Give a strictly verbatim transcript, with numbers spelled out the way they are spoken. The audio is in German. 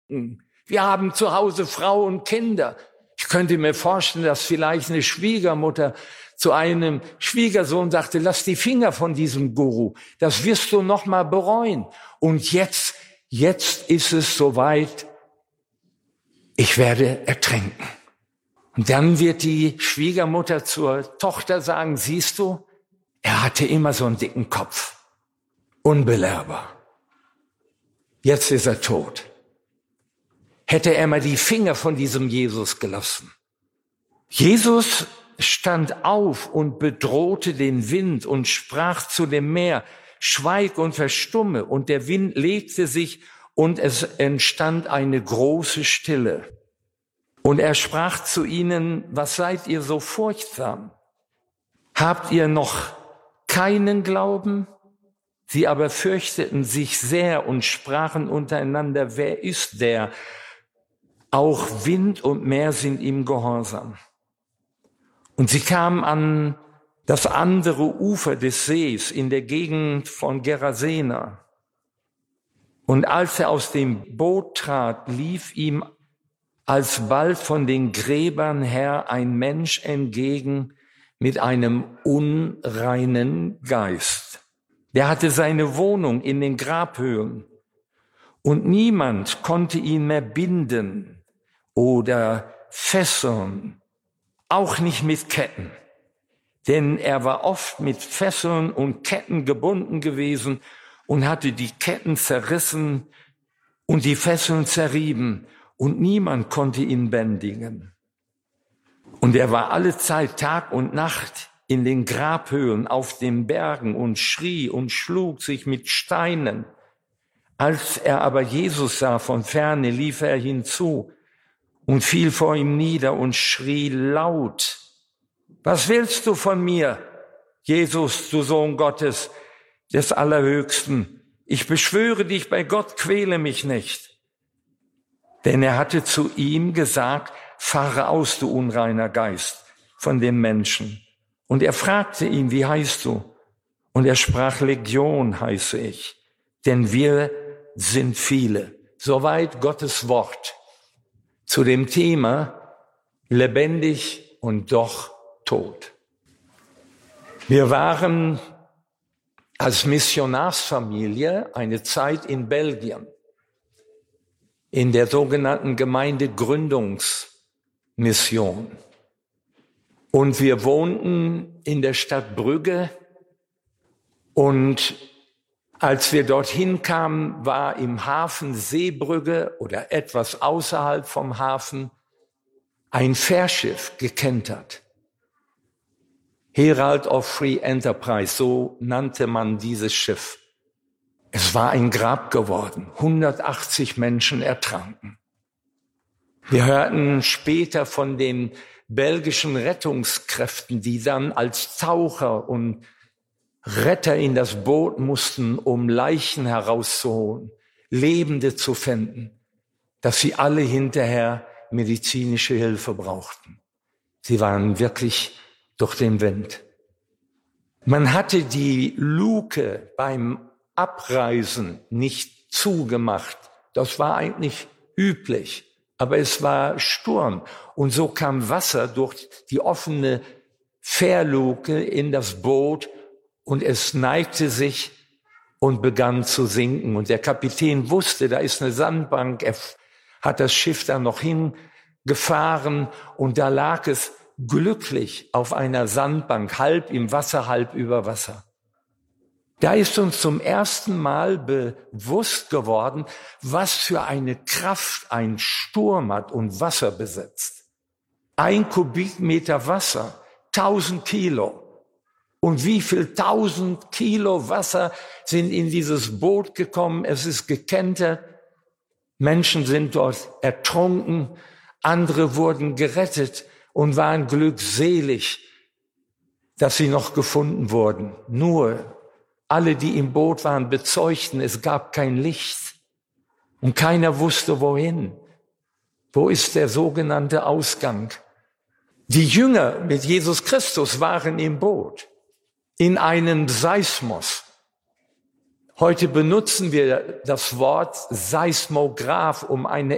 Wir haben zu Hause Frau und Kinder. Ich könnte mir vorstellen, dass vielleicht eine Schwiegermutter zu einem Schwiegersohn sagte, lass die Finger von diesem Guru. Das wirst du noch mal bereuen. Und jetzt, jetzt ist es soweit. Ich werde ertrinken. Und dann wird die Schwiegermutter zur Tochter sagen, siehst du, er hatte immer so einen dicken Kopf. Unbelehrbar. Jetzt ist er tot. Hätte er mal die Finger von diesem Jesus gelassen. Jesus stand auf und bedrohte den Wind und sprach zu dem Meer, schweig und verstumme. Und der Wind legte sich und es entstand eine große Stille. Und er sprach zu ihnen, was seid ihr so furchtsam? Habt ihr noch keinen Glauben? Sie aber fürchteten sich sehr und sprachen untereinander, wer ist der? Auch Wind und Meer sind ihm gehorsam. Und sie kamen an das andere Ufer des Sees in der Gegend von Gerasena. Und als er aus dem Boot trat, lief ihm alsbald von den Gräbern her ein Mensch entgegen mit einem unreinen Geist. Der hatte seine Wohnung in den Grabhöhen. Und niemand konnte ihn mehr binden oder fesseln, auch nicht mit Ketten. Denn er war oft mit Fesseln und Ketten gebunden gewesen und hatte die Ketten zerrissen und die Fesseln zerrieben. Und niemand konnte ihn bändigen. Und er war alle Zeit, Tag und Nacht, in den Grabhöhlen auf den Bergen und schrie und schlug sich mit Steinen. Als er aber Jesus sah von ferne, lief er hinzu und fiel vor ihm nieder und schrie laut, was willst du von mir, Jesus, du Sohn Gottes, des Allerhöchsten? Ich beschwöre dich bei Gott, quäle mich nicht. Denn er hatte zu ihm gesagt, fahre aus, du unreiner Geist, von dem Menschen. Und er fragte ihn, wie heißt du? Und er sprach, Legion heiße ich, denn wir sind viele. Soweit Gottes Wort zu dem Thema lebendig und doch tot. Wir waren als Missionarsfamilie eine Zeit in Belgien, in der sogenannten Gemeindegründungsmission. Und wir wohnten in der Stadt Brügge. Und als wir dorthin kamen, war im Hafen Seebrügge oder etwas außerhalb vom Hafen ein Fährschiff gekentert. Herald of Free Enterprise, so nannte man dieses Schiff. Es war ein Grab geworden. hundertachtzig Menschen ertranken. Wir hörten später von den belgischen Rettungskräften, die dann als Taucher und Retter in das Boot mussten, um Leichen herauszuholen, Lebende zu finden, dass sie alle hinterher medizinische Hilfe brauchten. Sie waren wirklich durch den Wind. Man hatte die Luke beim Abreisen nicht zugemacht. Das war eigentlich üblich. Aber es war Sturm und so kam Wasser durch die offene Fährluke in das Boot und es neigte sich und begann zu sinken. Und der Kapitän wusste, da ist eine Sandbank. Er hat das Schiff dann noch hingefahren und da lag es glücklich auf einer Sandbank, halb im Wasser, halb über Wasser. Da ist uns zum ersten Mal bewusst geworden, was für eine Kraft ein Sturm hat und Wasser besetzt. Ein Kubikmeter Wasser, tausend Kilo. Und wie viel tausend Kilo Wasser sind in dieses Boot gekommen? Es ist gekentert. Menschen sind dort ertrunken. Andere wurden gerettet und waren glückselig, dass sie noch gefunden wurden. Nur alle, die im Boot waren, bezeugten, es gab kein Licht und keiner wusste, wohin. Wo ist der sogenannte Ausgang? Die Jünger mit Jesus Christus waren im Boot, in einem Seismos. Heute benutzen wir das Wort Seismograph, um eine